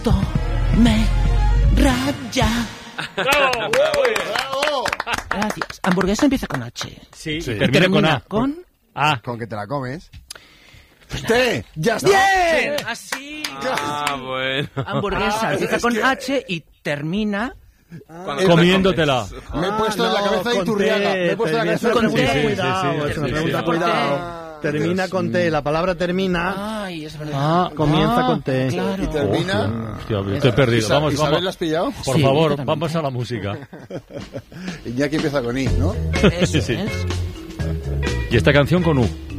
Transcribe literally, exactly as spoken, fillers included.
Esto me raya. ¡Bravo! ¡Bravo! Gracias. Hamburguesa empieza con H. Sí, Sí. y termina con A. Con... A. Con que te la comes. ¡Usted! ¡Ya está! ¡Bien! Así. Ah, bueno. Hamburguesa Ah, empieza es con que- H y termina... Cuando Comiéndotela. Me he puesto en la cabeza de Iturriaga. Me he puesto en la cabeza de con Iturriaga. T. Cuidado, Sí, sí, es una sí, pregunta, sí. cuidado. Termina con T, la palabra termina, Ay, es verdad. Ah, comienza Ah, con T. Claro. Y termina... Hostia, estoy perdido. Isa- Vamos, ¿Isabel vamos. la has pillado? Por Sí, favor, totalmente. vamos a la música. Iñaki empieza con I, ¿no? Eso Sí. es. Y esta canción con U.